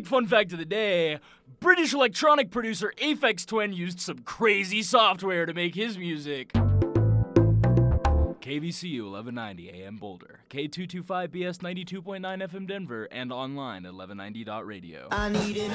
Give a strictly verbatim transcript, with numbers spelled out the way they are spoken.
music fun fact of the day, British electronic producer Aphex Twin used some crazy software to make his music. K V C U eleven ninety A M Boulder, K two twenty-five B S ninety-two point nine F M Denver, and online at eleven ninety dot radio. I need it.